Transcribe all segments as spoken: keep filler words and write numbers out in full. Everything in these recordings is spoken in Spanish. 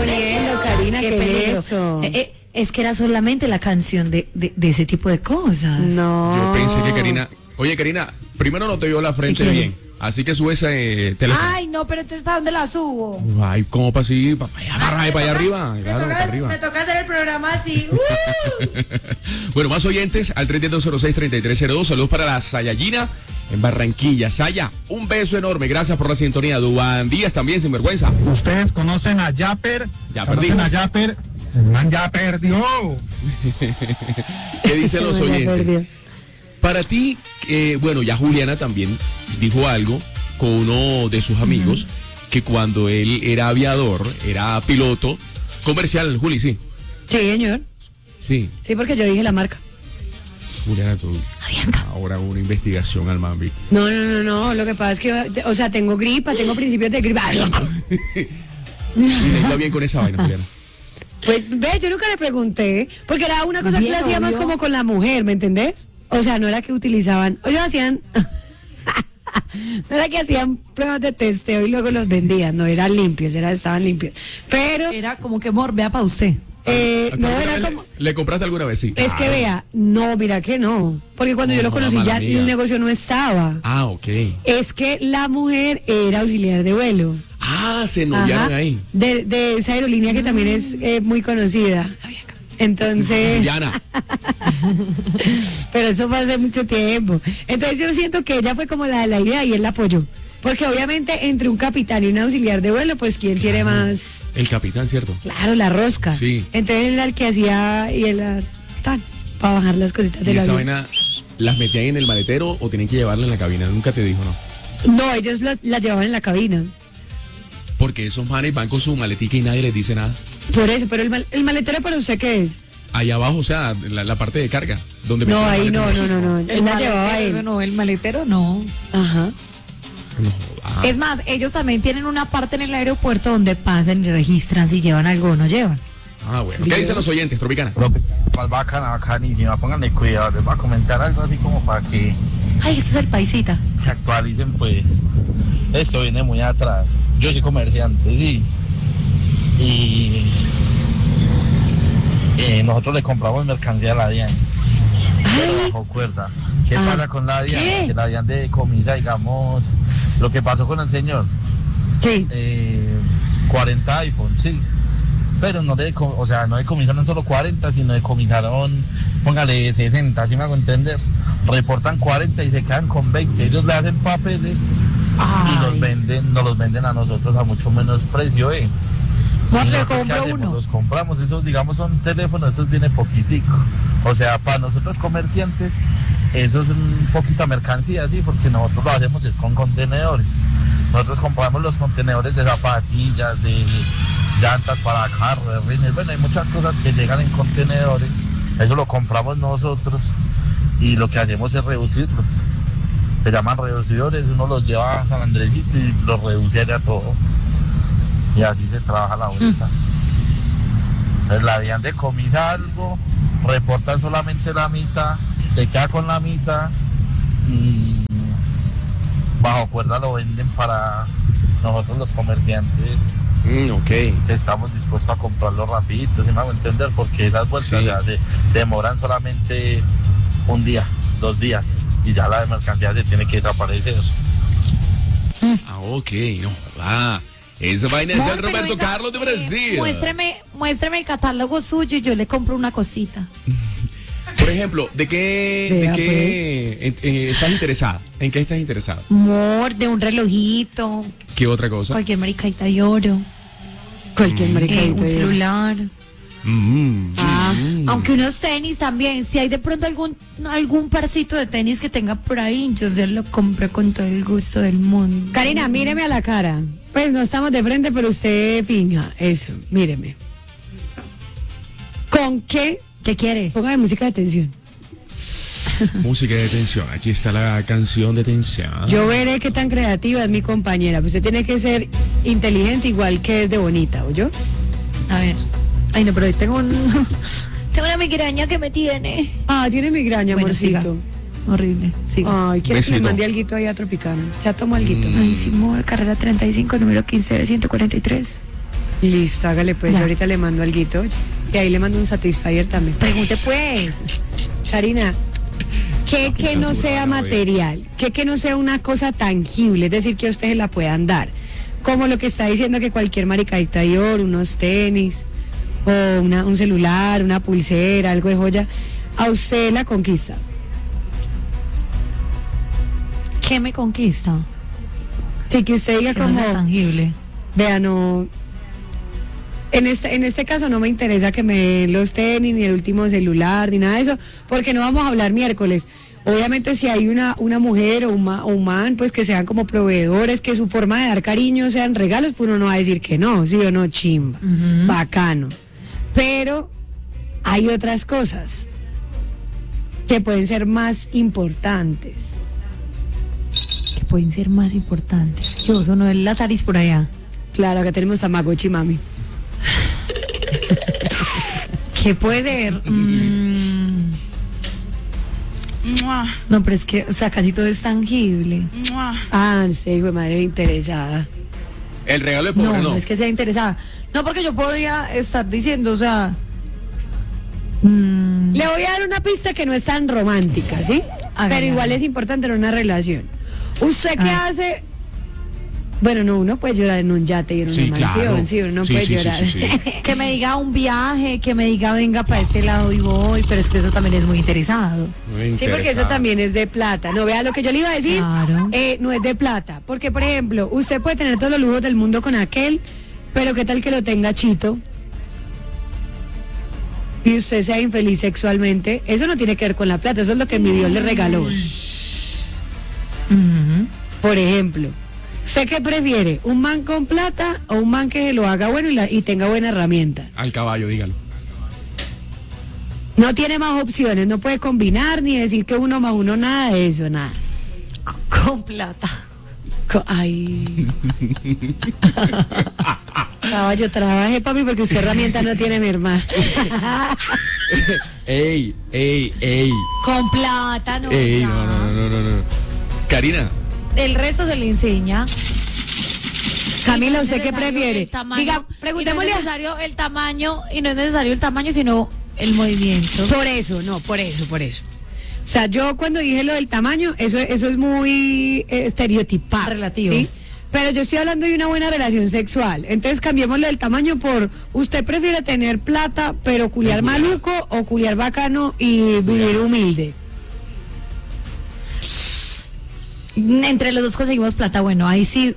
poniendo, Karina, qué ¿qué peligro. es eso? Eh, eh, es que era solamente la canción de, de, de ese tipo de cosas. No. Yo pensé que Karina... Oye, Karina, primero no te vio la frente bien, así que sube ese eh, teléfono. Ay, no, pero entonces ¿para dónde la subo? Ay, ¿cómo para así? Para allá, para allá, para allá arriba. Me, Claro, toca, para arriba. me toca hacer el programa así. ¡Uh! Bueno, más oyentes al tres dos cero seis, tres tres cero dos. Saludos para la Sayayina en Barranquilla. Saya, un beso enorme. Gracias por la sintonía. Duan Díaz también, sin vergüenza. Ustedes conocen a Yapper. Ya ¿Conocen perdí. a Yapper? El man ya perdió. ¿Qué dicen los oyentes? Para ti, eh, bueno, ya Juliana también dijo algo con uno de sus amigos, uh-huh, que cuando él era aviador, era piloto comercial, Juli, sí. Sí, señor. Sí. Sí, porque yo dije la marca. Juliana, tú ahora una investigación al man, ¿viste? No, no, no, no, lo que pasa es que, o sea, tengo gripa, tengo principios de gripa. Y le iba bien con esa vaina, Juliana. Pues, ve, yo nunca le pregunté, porque era una cosa bien, que le hacía más como con la mujer, ¿me entendés? O sea, no era que utilizaban, o ellos hacían, no era que hacían pruebas de testeo y luego los vendían, no, eran limpios, era, estaban limpios. Pero era como que morbea para usted. Eh, no, era le, como... ¿Le compraste alguna vez? Sí. Es que vea, no, mira que no, porque cuando no, yo lo conocí ya amiga. El negocio no estaba. Ah, ok. Es que la mujer era auxiliar de vuelo. Ah, se noviaron ahí. De, de esa aerolínea que también es eh, muy conocida. Entonces... Diana. Pero eso fue hace mucho tiempo. Entonces yo siento que ella fue como la de la idea y él la apoyó. Porque obviamente entre un capitán y un auxiliar de vuelo, pues ¿quién tiene más? El capitán, ¿cierto? Claro, la rosca. Sí. Entonces él era el que hacía y él era tan para bajar las cositas de la esa vaina, ¿las metían en el maletero o tenían que llevarla en la cabina? Nunca te dijo, ¿no? No, ellos la, la llevaban en la cabina. Porque esos manes van con su maletica y nadie les dice nada. Por eso, pero el, mal, el maletero para usted, ¿qué es? Allá abajo, o sea, la, la parte de carga. Donde no, ahí no, no, no, no. Él la llevaba ahí. No, el maletero no. Ajá. No, ah. Es más, ellos también tienen una parte en el aeropuerto donde pasan y registran si llevan algo o no llevan. Ah, bueno. ¿Qué dicen los oyentes, Tropicana? Pues bacana, bacanísima. Pónganle cuidado. Les voy a comentar algo así como para que... Ay, este es el paisita. Se actualicen, pues. Esto viene muy atrás. Yo soy comerciante, sí. Y... Eh, nosotros le compramos mercancía a la DIAN. Pero bajo cuerda. ¿Qué ah, pasa con la DIAN? ¿Qué? Que la DIAN decomisa, digamos, lo que pasó con el señor. Sí. Eh, cuarenta iPhone, sí. Pero no le, o sea, no decomisaron solo cuarenta, sino decomisaron, póngale sesenta, ¿sí me hago entender? Reportan cuarenta y se quedan con veinte. Ellos le hacen papeles. Ay. Y los venden, nos los venden a nosotros a mucho menos precio, ¿eh? No, pero compro uno. Los compramos, esos digamos son teléfonos, esos viene poquitico. O sea, para nosotros comerciantes, eso es un poquito de mercancía, sí, porque nosotros lo hacemos es con contenedores. Nosotros compramos los contenedores de zapatillas, de llantas para carros, de rines, bueno, hay muchas cosas que llegan en contenedores, eso lo compramos nosotros y lo que hacemos es reducirlos. Se llaman reducidores, uno los lleva a San Andresito y los reduce allá todo. Y así se trabaja la vuelta. Mm. Entonces la DIAN decomisa algo, reportan solamente la mitad, se queda con la mitad y bajo cuerda lo venden para nosotros los comerciantes. Mm, ok. Que estamos dispuestos a comprarlo rapidito, si me hago entender, porque esas vueltas, sí, o sea, se, se demoran solamente un día, dos días, y ya la de mercancía se tiene que desaparecer. Mm. Ah, ok, no, ah. Esa vaina es el Roberto venga, Carlos de Brasil. Eh, muéstreme, muéstreme el catálogo suyo y yo le compro una cosita. Por ejemplo, ¿de qué, Vea, de qué pues. eh, estás interesada? ¿En qué estás interesada? Amor, de un relojito. ¿Qué otra cosa? Cualquier maricadita de oro. Cualquier mm. maricadita eh, un de celular. Mm, ah, mm. Aunque unos tenis también. Si hay de pronto algún algún parcito de tenis que tenga por ahí, yo se lo compro con todo el gusto del mundo. Karina, míreme a la cara. Pues no estamos de frente, pero usted finja eso, míreme. ¿Con qué? ¿Qué quiere? Póngame música de tensión. Música de tensión, aquí está la canción de tensión. Yo veré qué tan creativa es mi compañera. Usted tiene que ser inteligente igual que es de bonita, ¿oyó? A ver. Ay, no, pero hoy tengo un... tengo una migraña que me tiene. Ah, tiene migraña, bueno, amorcito. Siga. Horrible, sí. Ay, ¿quiere que le mande alguito ahí a Tropicana? Ya tomo alguito. Mm. Ay, Simón, carrera treinta y cinco, número quince de ciento cuarenta y tres. Listo, hágale pues, Ya. yo ahorita le mando alguito, oye, y ahí le mando un Satisfyer también. Pregunte pues. Karina, ¿qué que no sea material? ¿Qué que no sea una cosa tangible? Es decir, que ustedes la puedan dar. Como lo que está diciendo que cualquier maricadita de oro, unos tenis, o una, un celular, una pulsera, algo de joya, a usted la conquista. ¿Qué me conquista? Sí, que usted diga Que no como, sea tangible. vea, no, en este, en este caso no me interesa que me den los tenis, ni el último celular, ni nada de eso, porque no vamos a hablar miércoles. Obviamente si hay una, una mujer o un, ma- o un man, pues que sean como proveedores, que su forma de dar cariño sean regalos, pues uno no va a decir que no, sí o no, chimba, Ujú. bacano. Pero hay otras cosas que pueden ser más importantes. Que pueden ser más importantes. ¿Qué oso no es la taris por allá? Claro, acá tenemos Tamagotchi, mami. ¿Qué puede ser? Mm, Mua, no, pero es que, o sea, casi todo es tangible. mua. Ah, sí, hijo de madre interesada. El regalo de pobre No, no. no es que sea interesada. No, porque yo podría estar diciendo, o sea. mm, Le voy a dar una pista que no es tan romántica, ¿sí? Hágale, Pero igual hágale. es importante en una relación. ¿Usted qué Ah. hace? Bueno, no, uno puede llorar en un yate y en una Sí, mansión, claro. sí, uno no Sí, puede sí, sí, llorar. sí, sí. que me diga un viaje, que me diga venga para este lado y voy, pero es que eso también es muy interesado. Muy Sí, porque eso interesante. también es de plata. No, vea lo que yo le iba a decir. Claro. eh, no es de plata. Porque, por ejemplo, usted puede tener todos los lujos del mundo con aquel, pero ¿qué tal que lo tenga chito? Y usted sea infeliz sexualmente. Eso no tiene que ver con la plata, eso es lo que mi Dios le regaló. Ujú. Por ejemplo, ¿usted qué prefiere? ¿Un man con plata o un man que lo haga bueno y, la- y tenga buena herramienta? Al caballo, dígalo. No tiene más opciones, no puede combinar ni decir que uno más uno, nada de eso, nada. Con plata. Co- Ay. Caballo, trabaje, papi, porque usted herramienta no tiene, mi hermano. Ey, ey, ey. Con plata, no. Ey, ya. no, no, no, no, no. Karina, El resto se le enseña. Camila, Y no es ¿usted qué necesario prefiere? el tamaño, Diga, y no es preguntémosle a... necesario el tamaño, y no es necesario el tamaño, sino el movimiento. Por eso, no, por eso, por eso. O sea, yo cuando dije lo del tamaño, eso, eso es muy eh, estereotipado. Relativo. ¿sí? Pero yo estoy hablando de una buena relación sexual. Entonces cambiémoslo del tamaño por, ¿usted prefiere tener plata pero culiar Culiar. maluco o culiar bacano y vivir humilde? Entre los dos conseguimos plata, bueno, ahí sí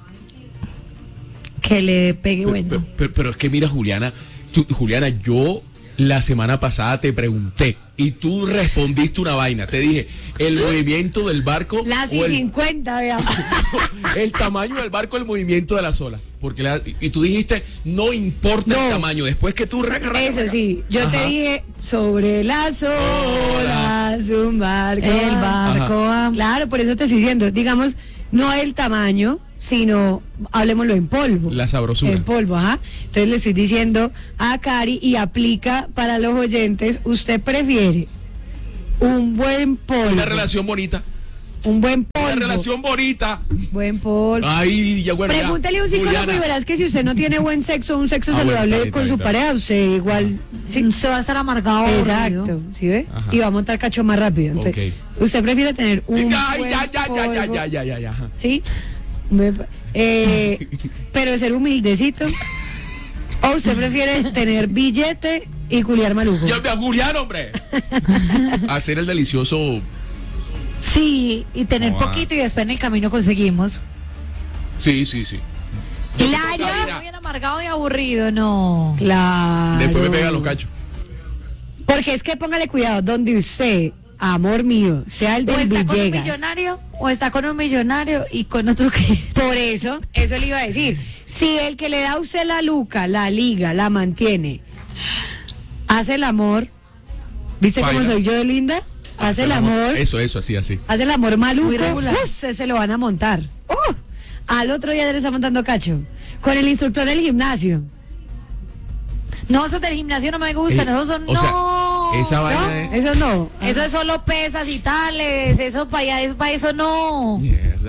que le pegue pero, bueno. pero- pero- pero es que mira, Juliana, tú- Juliana, yo la semana pasada te pregunté y tú respondiste una vaina. Te dije, el movimiento del barco Las y o el, cincuenta, vea. el tamaño del barco, el movimiento de las olas. Porque la- y tú dijiste, no importa No. el tamaño. Después que tú raca, raca, Eso raca. sí, yo Ajá. te dije, sobre las olas, un barco. El va. barco va. Claro, por eso te estoy diciendo, digamos, no el tamaño, sino, hablemoslo en polvo. La sabrosura. En polvo, ajá. Entonces le estoy diciendo a Cari y aplica para los oyentes, ¿usted prefiere un buen polvo? Una relación bonita. Un buen polvo. Una relación bonita. Buen polvo. Ay, ya bueno. ya. Pregúntale a un psicólogo Juliana. y verás que si usted no tiene buen sexo, un sexo Ah, bueno, saludable está bien, con está su bien, está pareja, usted igual... sí, Usted va a estar amargado. exacto, aburrido. ¿sí ve? Ajá. Y va a montar cacho más rápido. Entonces, usted prefiere tener un Ay, buen ya, ya, ya, ya, polvo, ya, ya, ya, ya. ajá. ¿sí? Me pa- eh, pero ser humildecito. ¿O usted prefiere tener billete y culiar maluco? Ya, ya, Julián, hombre. Hacer el delicioso. Sí, y tener Oh, ah. poquito y después en el camino conseguimos. Sí, sí, sí. Claro, Karina. bien amargado y aburrido, no. Claro. Después me pega los cachos. Porque es que póngale cuidado, donde usted, amor mío, sea el O del está con un Villegas. millonario, o está con un millonario y con otro que... Por eso, eso le iba a decir. Si el que le da a usted la luca, la liga, la mantiene, hace el amor, ¿viste cómo Baila. soy yo de linda? Hace el amor, Eso, eso, así, así. hace el amor maluco, Muy regular. ¡uh! se, se lo van a montar. ¡Uh! Al otro día ya le está montando cacho. Con el instructor del gimnasio. No, esos del gimnasio no me gustan, Eh, esos son... o sea, no, esa ¿No? vaina es. Eso no. eso es solo pesas y tales, eso para allá, eso, para eso no. Mierda.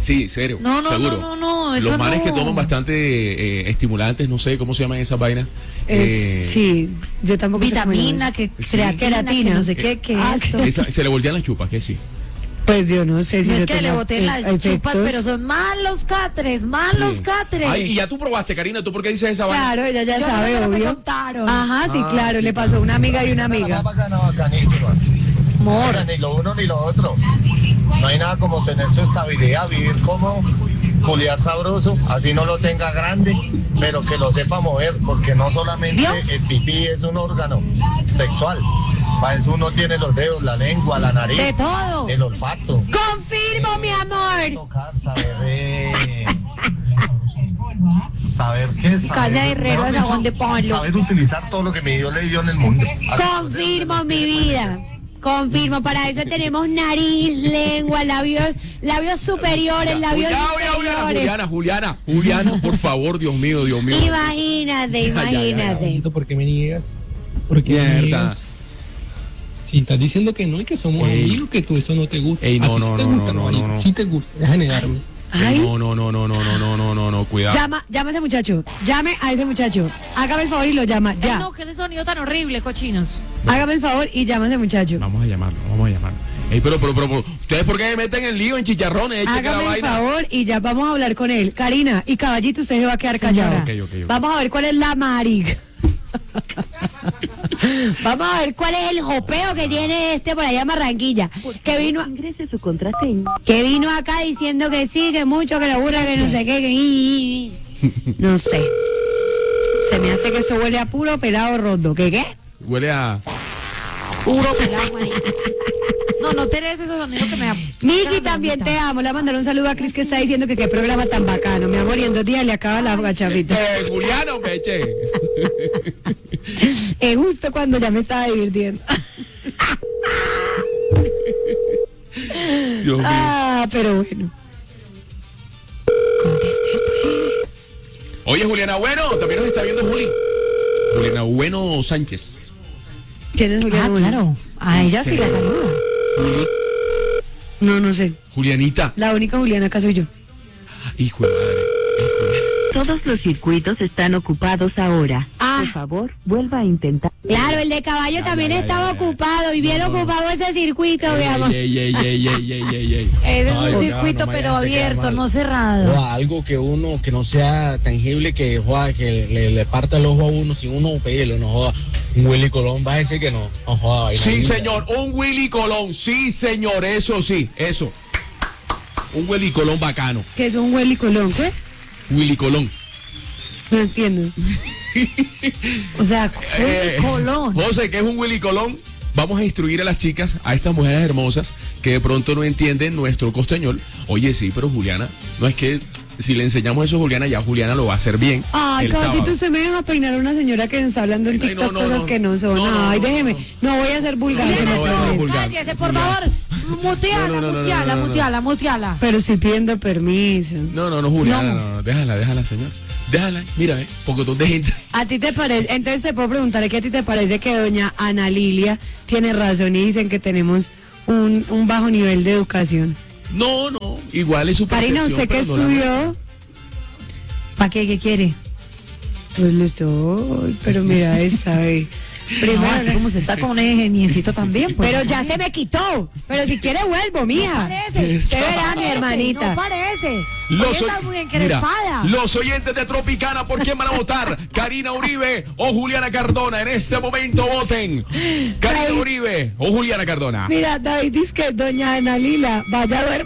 Sí, serio. No, no, seguro. no, no, no, eso Los manes no. que toman bastante eh, estimulantes, no sé cómo se llaman esas vainas. Es- Eh, sí, yo tampoco sé cómo Vitamina, llamas. que Sí. creatina, Queratina. que no sé qué, que Ah, esto. esa- se le voltean las chupas, que sí. Pues yo no sé si No yo es que le tenga boten e- las efectos. chupas, pero son malos catres, malos catres. Ay, y ya tú probaste, Karina, ¿tú por qué dices esa vaina? Claro, ella ya Yo sabe, no me lo obvio. contaron. Ajá, sí, Ah, claro, sí, le pasó a una amiga y una La amiga. más bacana, bacanísima. Amor. Oiga, ni lo uno ni lo otro. No hay nada como tener su estabilidad, vivir como culiar sabroso, así no lo tenga grande, pero que lo sepa mover, porque no solamente ¿Vio? el pipí es un órgano sexual. Para eso uno tiene los dedos, la lengua, la nariz, De todo. el olfato. Confirmo, mi amor. Tocar, saber, eh, saber qué, saber, Casa de herrero, mejor a jabón dicho, de palo. saber utilizar todo lo que mi Dios le dio en el mundo. Confirmo, mi vida. Confirmo, para eso tenemos nariz, lengua, labios, labios superiores, labios Ya, Juliana, inferiores. Juliana, Juliana, Juliana, por favor, Dios mío, Dios mío. Imagínate, Ya, ya, ya, ya. imagínate. ¿Por qué me niegas? ¿Por qué me Mierda. niegas? Si estás diciendo que no y que somos Ey. amigos, que tú eso no te gusta. Ey, ¿A no, ti sí no, te no, gusta, no, no, caballito? no. Sí te gusta, deja de negarme. Ay. No, no, no, no, no, no, no, no, no, no, cuidado. Llama, llama a ese muchacho. Llame a ese muchacho. Hágame el favor y lo llama. Ay, Ya. no, que ese sonido tan horrible, cochinos. Hágame el favor y llama a ese muchacho. Vamos a llamarlo, vamos a llamarlo. Ey, pero, pero, pero, pero, ¿ustedes por qué me meten en lío, en chicharrones? Eche que la Hágame el vaina. favor y ya vamos a hablar con él. Karina y Caballito, usted se va a quedar callado. Ok, ok, ok. Vamos a ver cuál es la marica. Vamos a ver cuál es el jopeo que tiene este por allá en Barranquilla. Que vino, a- Ingrese su contraseña. que vino acá diciendo que sí, que mucho, que lo burra, que no sé qué, que... i, i, i. No sé. Se me hace que eso huele a puro pelado roto. ¿Qué qué? Huele a... Puro pelado, marica. No, no tenés ese sonido que me da. Miki, también te amo. Le voy a mandar un saludo a Cris que está diciendo que qué programa tan bacano. Mi amor, y en dos días le acaba la gachapita. Eh, Juliana, me eché. Es justo cuando ya me estaba divirtiendo. Dios mío. Ah, pero bueno. Conteste, pues. Oye, Juliana Bueno, también nos está viendo Juli. Juliana Bueno Sánchez. ¿Quién es Juliana? Ah, Bueno? claro. A ella sí la saluda. Juli- No, no sé. Julianita. La única Juliana acá soy yo. Hijo de madre. hijo de- Todos los circuitos están ocupados ahora. Ah. Por favor, vuelva a intentar. Claro, el de caballo Ya, también ya, ya, estaba ya, ya. ocupado y bien No, no. ocupado ese circuito, mi amor. Ey, ey, ey, ey, ey, ey, ey, ey. Ese es Ay, un no, circuito, no me pero hagan se quedar abierto, mal. no cerrado. O algo que uno, que no sea tangible, que joda, que le, le parta el ojo a uno sin uno pedirlo, no joda. Un Willy Colón va a decir que no, no joda. vaina Sí, linda. señor, un Willy Colón. Sí, señor, eso sí, eso. Un Willy Colón bacano. Que es un Willy Colón, ¿qué? Willy Colón. No entiendo. O sea, Eh, Colón. José, ¿qué es un Willy Colón? Vamos a instruir a las chicas, a estas mujeres hermosas que de pronto no entienden nuestro costeñol. Oye, sí, pero Juliana, no es que si le enseñamos eso a Juliana, ya Juliana lo va a hacer bien. Ay, el caballito, sábado. usted me deja peinar a una señora que está hablando en Ay, TikTok no, no, cosas no. que no son. No, no, Ay, no, déjeme. no. No voy a ser vulgar, No, se me no, no, no, permite. vulgar. Cállese, por Julián. favor. Muteala, No, no, no, no, muteala, no, no, no. muteala, muteala. Pero sí pidiendo permiso. No, no, no, Juliana, No. no, no, déjala, déjala, señor. Déjala, mira, eh, pocotón de gente. ¿A ti te parece? Entonces te puedo preguntar que a ti te parece que doña Ana Lilia tiene razón y dicen que tenemos un, un bajo nivel de educación. No, no, igual es su Karina, percepción, ¿usted qué pero no la estudió? ¿Para qué? ¿Qué quiere? Pues lo estoy, pero mira esa, eh. No, Primero, así como se está con ese geniecito también. Pues, pero ya se me quitó. Pero si quiere vuelvo, mija. parece. Usted verá, mi hermanita. No parece. Los, Hoy oy- está muy mira, encrespada. los oyentes de Tropicana, ¿por quién van a votar? ¿Karina Uribe o Juliana Cardona? En este momento voten. ¿Karina Ay. Uribe o Juliana Cardona? Mira, David dice que doña Ana Lila vaya a ver